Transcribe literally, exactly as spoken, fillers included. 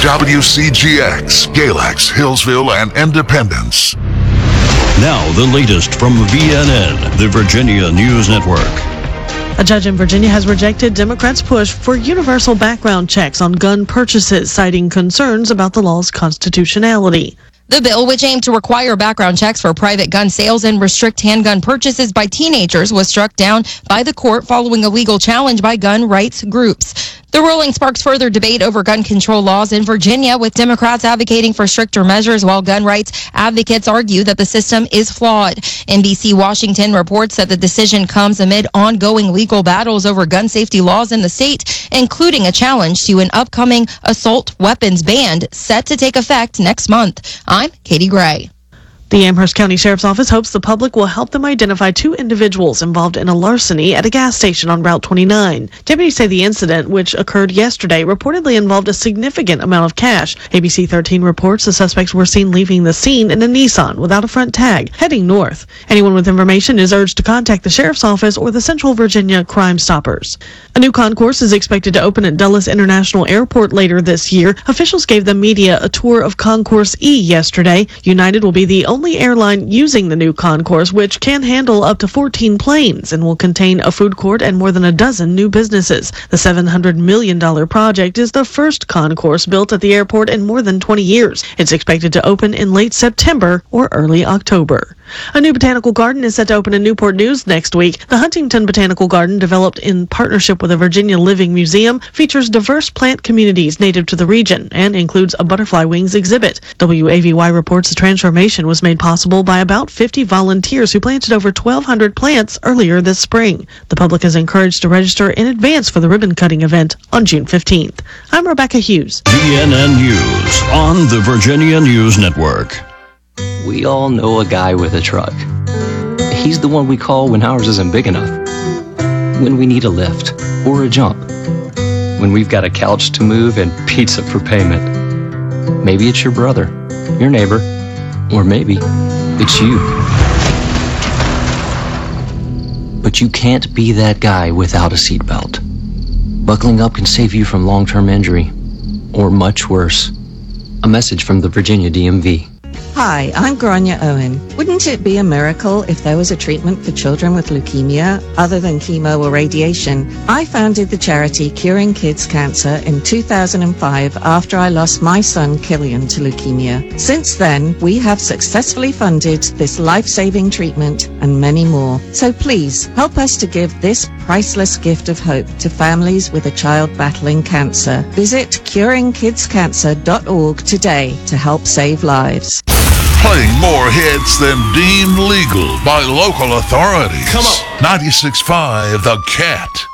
W C G X, Galax, Hillsville, and Independence. Now the latest from V N N, the Virginia News Network. A judge in Virginia has rejected Democrats' push for universal background checks on gun purchases, citing concerns about the law's constitutionality. The bill, which aimed to require background checks for private gun sales and restrict handgun purchases by teenagers, was struck down by the court following a legal challenge by gun rights groups. The ruling sparks further debate over gun control laws in Virginia, with Democrats advocating for stricter measures while gun rights advocates argue that the system is flawed. N B C Washington reports that the decision comes amid ongoing legal battles over gun safety laws in the state, including a challenge to an upcoming assault weapons ban set to take effect next month. I'm Katie Gray. The Amherst County Sheriff's Office hopes the public will help them identify two individuals involved in a larceny at a gas station on Route twenty-nine. Deputies say the incident, which occurred yesterday, reportedly involved a significant amount of cash. A B C thirteen reports the suspects were seen leaving the scene in a Nissan without a front tag, heading north. Anyone with information is urged to contact the Sheriff's Office or the Central Virginia Crime Stoppers. A new concourse is expected to open at Dulles International Airport later this year. Officials gave the media a tour of Concourse E yesterday. United will be the only airline using the new concourse, which can handle up to fourteen planes and will contain a food court and more than a dozen new businesses. The seven hundred million dollars project is the first concourse built at the airport in more than twenty years. It's expected to open in late September or early October. A new botanical garden is set to open in Newport News next week. The Huntington Botanical Garden, developed in partnership with the Virginia Living Museum, features diverse plant communities native to the region and includes a butterfly wings exhibit. W A V Y reports the transformation was made possible by about fifty volunteers who planted over twelve hundred plants earlier this spring. The public is encouraged to register in advance for the ribbon-cutting event on June fifteenth. I'm Rebecca Hughes. V N N News on the Virginia News Network. We all know a guy with a truck. He's the one we call when ours isn't big enough. When we need a lift or a jump. When we've got a couch to move and pizza for payment. Maybe it's your brother, your neighbor, or maybe it's you. But you can't be that guy without a seatbelt. Buckling up can save you from long-term injury, or much worse. A message from the Virginia D M V. Hi, I'm Grania Owen. Wouldn't it be a miracle if there was a treatment for children with leukemia other than chemo or radiation? I founded the charity Curing Kids Cancer in two thousand five after I lost my son Killian to leukemia. Since then, we have successfully funded this life-saving treatment and many more. So please, help us to give this priceless gift of hope to families with a child battling cancer. Visit curing kids cancer dot org today to help save lives. Playing more hits than deemed legal by local authorities. Come on. ninety-six point five The Cat.